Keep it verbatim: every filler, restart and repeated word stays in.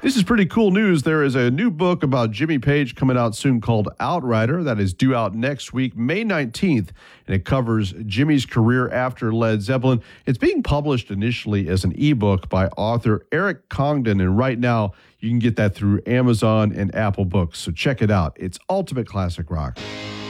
This is pretty cool news. There is a new book about Jimmy Page coming out soon called Outrider that is due out next week, May nineteenth, and it covers Jimmy's career after Led Zeppelin. It's being published initially as an ebook by author Eric Congdon, and right now you can get that through Amazon and Apple Books. So check it out. It's Ultimate Classic Rock.